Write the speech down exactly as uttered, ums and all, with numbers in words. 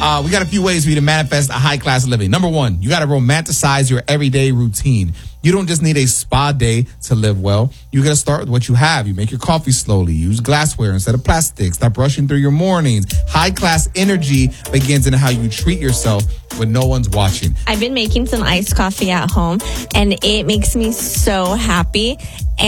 Uh, we got a few ways for you to manifest a high-class living. Number one, you got to romanticize your everyday routine. You don't just need a spa day to live well. You got to start with what you have. You make your coffee slowly. Use glassware instead of plastic. Stop rushing through your mornings. High-class energy begins in how you treat yourself when no one's watching. I've been making some iced coffee at home, and it makes me so happy.